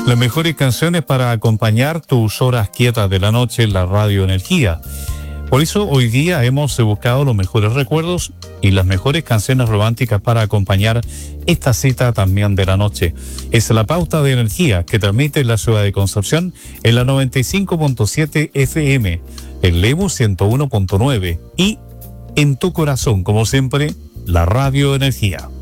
Las mejores canciones para acompañar tus horas quietas de la noche en la Radio Energía. Por eso hoy día hemos buscado los mejores recuerdos y las mejores canciones románticas para acompañar esta cita también de la noche. Es la pauta de energía que transmite en la ciudad de Concepción en la 95.7 FM, en Lebu 101.9 y en tu corazón, como siempre, la Radio Energía.